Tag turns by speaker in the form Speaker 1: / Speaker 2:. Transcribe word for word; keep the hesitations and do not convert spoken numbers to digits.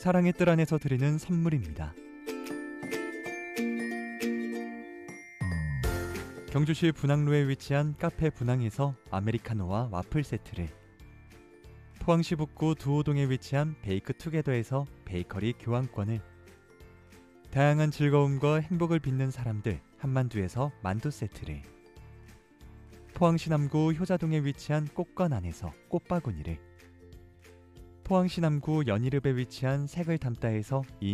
Speaker 1: 사랑의 뜰 안에서 드리는 선물입니다. 경주시 분항로에 위치한 카페 분항에서 아메리카노와 와플 세트를, 포항시 북구 두호동에 위치한 베이크 투게더에서 베이커리 교환권을, 다양한 즐거움과 행복을 빚는 사람들 한만두에서 만두 세트를, 포항시 남구 효자동에 위치한 꽃관 안에서 꽃바구니를, 포항시 남구 연희읍에 위치한 색을 담다에서